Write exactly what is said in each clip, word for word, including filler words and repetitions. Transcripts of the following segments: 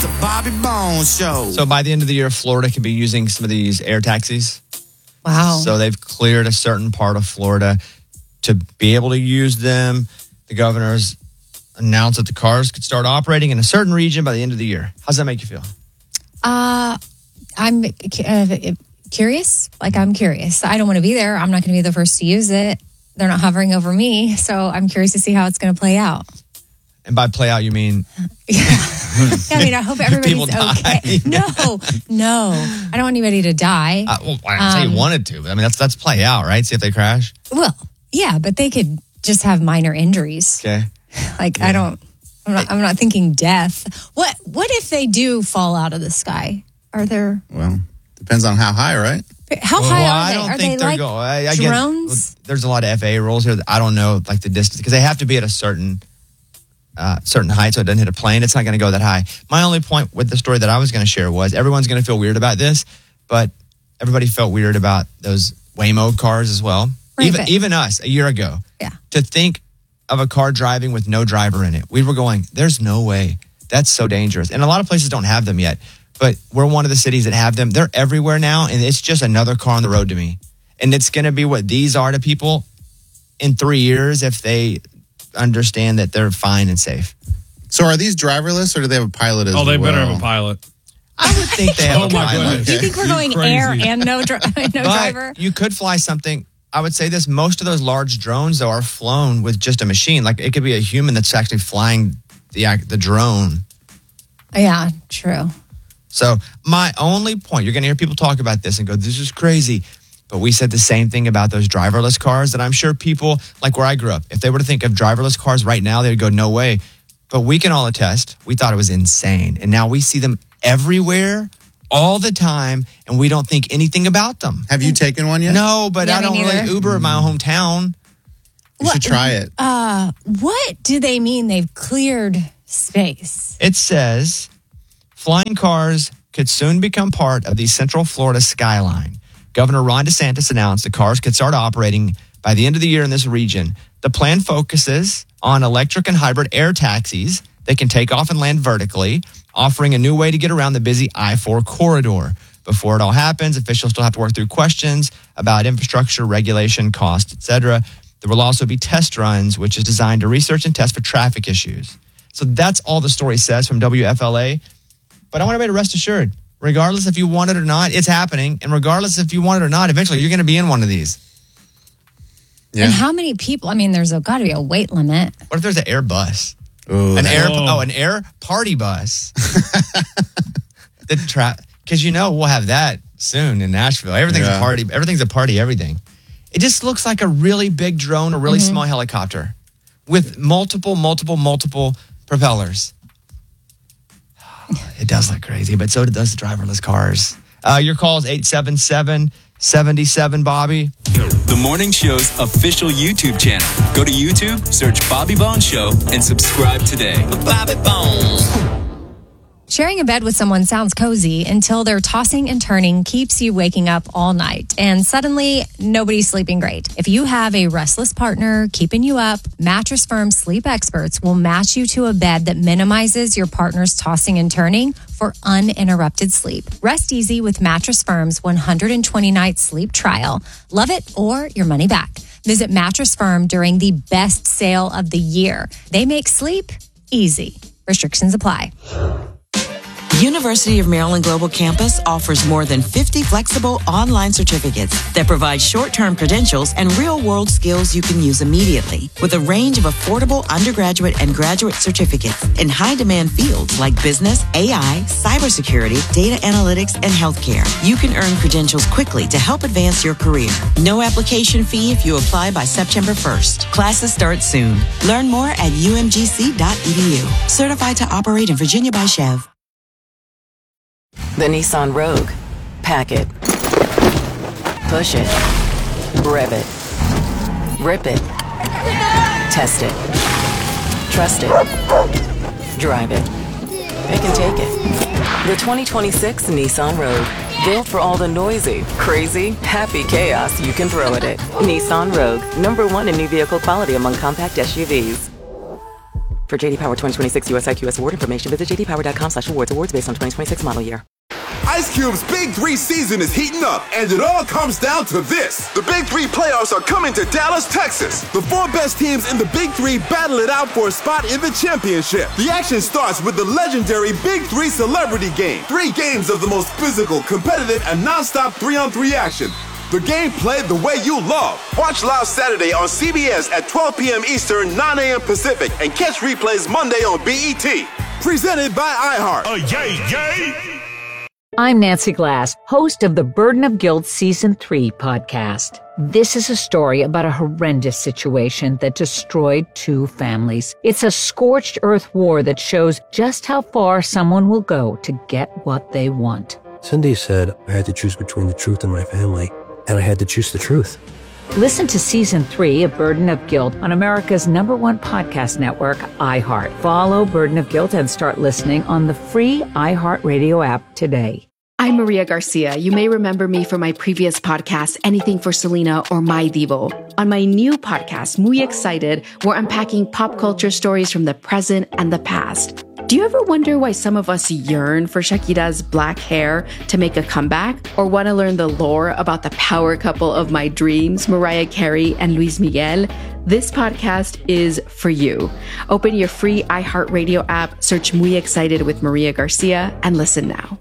The Bobby Bones Show. So by the end of the year, Florida could be using some of these air taxis. Wow. So they've cleared a certain part of Florida to be able to use them. The governor's announced that the cars could start operating in a certain region by the end of the year. How's that make you feel? Uh, I'm uh, curious. Like, I'm curious. I don't want to be there. I'm not going to be the first to use it. They're not hovering over me. So I'm curious to see how it's going to play out. And by play out, you mean? Yeah. yeah I mean, I hope everybody's okay. Yeah. No, no. I don't want anybody to die. Uh, well, I didn't say you wanted to. But I mean, that's that's play out, right? See if they crash. Well, yeah, but they could just have minor injuries. Okay. Like, yeah. I don't, I'm not, I'm not thinking death. What What if they do fall out of the sky? Are there? Well, depends on how high, right? How well, high well, are I they? don't are think they they're like going. I, I drones? Get, there's a lot of F A A rules here. That I don't know, like the distance, because they have to be at a certain uh, certain height so it doesn't hit a plane. It's not going to go that high. My only point with the story that I was going to share was everyone's going to feel weird about this, but everybody felt weird about those Waymo cars as well. Right, even but, even us a year ago. Yeah. To think of a car driving with no driver in it, we were going, "There's no way. That's so dangerous." And a lot of places don't have them yet. But we're one of the cities that have them. They're everywhere now, and it's just another car on the road to me. And it's going to be what these are to people in three years if they understand that they're fine and safe. So are these driverless, or do they have a pilot as well? Oh, they better have a pilot. I would think they have oh a my pilot. goodness. Do you think we're going Crazy. air and no, dri- no but driver? You could fly something. I would say this. Most of those large drones, though, are flown with just a machine. Like, it could be a human that's actually flying the the drone. Yeah, true. So my only point, you're going to hear people talk about this and go, this is crazy. But we said the same thing about those driverless cars that I'm sure people, like where I grew up, if they were to think of driverless cars right now, they'd go, no way. But we can all attest, we thought it was insane. And now we see them everywhere, all the time, and we don't think anything about them. Have you taken one yet? No, but Yeah, I me don't neither. really Uber in my hometown. You should try it. Uh, what do they mean they've cleared space? It says flying cars could soon become part of the Central Florida skyline. Governor Ron DeSantis announced the cars could start operating by the end of the year in this region. The plan focuses on electric and hybrid air taxis that can take off and land vertically, offering a new way to get around the busy I four corridor. Before it all happens, officials still have to work through questions about infrastructure, regulation, cost, et cetera. There will also be test runs, which is designed to research and test for traffic issues. So that's all the story says from W F L A. But I want everybody to rest assured, regardless if you want it or not, it's happening. And regardless if you want it or not, eventually you're going to be in one of these. Yeah. And how many people? I mean, there's got to be a weight limit. What if there's an air bus? Ooh, An that- air, Oh. oh, an air party bus. the tra- Because you know we'll have that soon in Nashville. Everything's Yeah. a party. Everything's a party. Everything. It just looks like a really big drone, a really Mm-hmm. small helicopter with multiple, multiple, multiple propellers. It does look crazy, but so does the driverless cars. Uh, your call is eight seven seven, seven seven, Bobby. The morning show's official YouTube channel. Go to YouTube, search Bobby Bones Show, and subscribe today. Bobby Bones. Sharing a bed with someone sounds cozy until their tossing and turning keeps you waking up all night. And suddenly, nobody's sleeping great. If you have a restless partner keeping you up, Mattress Firm's sleep experts will match you to a bed that minimizes your partner's tossing and turning for uninterrupted sleep. Rest easy with Mattress Firm's one hundred twenty night sleep trial. Love it or your money back. Visit Mattress Firm during the best sale of the year. They make sleep easy. Restrictions apply. University of Maryland Global Campus offers more than fifty flexible online certificates that provide short-term credentials and real-world skills you can use immediately. With a range of affordable undergraduate and graduate certificates in high-demand fields like business, A I, cybersecurity, data analytics, and healthcare, you can earn credentials quickly to help advance your career. No application fee if you apply by September first. Classes start soon. Learn more at u m g c dot e d u. Certified to operate in Virginia by Chev. The Nissan Rogue. Pack it. Push it. Rev it. Rip it. Test it. Trust it. Drive it. It can take it. The twenty twenty-six Nissan Rogue. Built for all the noisy, crazy, happy chaos you can throw at it. Nissan Rogue. Number one in new vehicle quality among compact S U Vs. For J D Power twenty twenty-six U S I Q S award information, visit j d power dot com slash awards. Awards based on twenty twenty-six model year. Ice Cube's Big Three season is heating up, and it all comes down to this. The Big Three playoffs are coming to Dallas, Texas. The four best teams in the Big Three battle it out for a spot in the championship. The action starts with the legendary Big Three Celebrity Game. Three games of the most physical, competitive, and non-stop three-on-three action. The game played the way you love. Watch live Saturday on C B S at twelve p.m. Eastern, nine a.m. Pacific, and catch replays Monday on B E T. Presented by iHeart. Oh, yay, yay! I'm Nancy Glass, host of the Burden of Guilt Season three podcast. This is a story about a horrendous situation that destroyed two families. It's a scorched earth war that shows just how far someone will go to get what they want. Cindy said I had to choose between the truth and my family, and I had to choose the truth. Listen to Season three of Burden of Guilt on America's number one podcast network, iHeart. Follow Burden of Guilt and start listening on the free iHeartRadio app today. I'm Maria Garcia. You may remember me from my previous podcast, Anything for Selena or My Divo. On my new podcast, Muy Excited, we're unpacking pop culture stories from the present and the past. Do you ever wonder why some of us yearn for Shakira's black hair to make a comeback? Or want to learn the lore about the power couple of my dreams, Mariah Carey and Luis Miguel? This podcast is for you. Open your free iHeartRadio app, search Muy Excited with Maria Garcia, and listen now.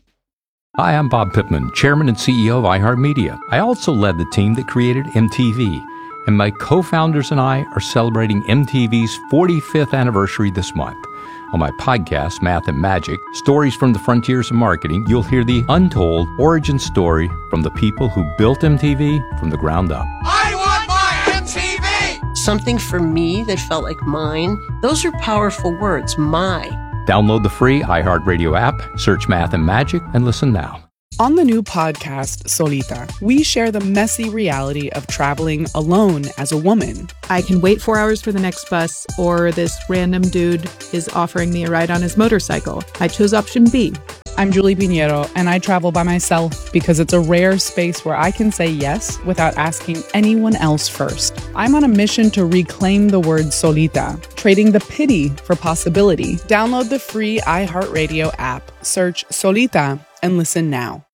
Hi, I'm Bob Pittman, Chairman and C E O of iHeartMedia. I also led the team that created M T V, and my co-founders and I are celebrating M T V's forty-fifth anniversary this month. On my podcast, Math and Magic, Stories from the Frontiers of Marketing, you'll hear the untold origin story from the people who built M T V from the ground up. I want my M T V! Something for me that felt like mine. Those are powerful words, my. Download the free iHeartRadio app, search Math and Magic, and listen now. On the new podcast, Solita, we share the messy reality of traveling alone as a woman. I can wait four hours for the next bus, or this random dude is offering me a ride on his motorcycle. I chose option B. I'm Julie Pinheiro, and I travel by myself because it's a rare space where I can say yes without asking anyone else first. I'm on a mission to reclaim the word solita, trading the pity for possibility. Download the free iHeartRadio app, search Solita, and listen now.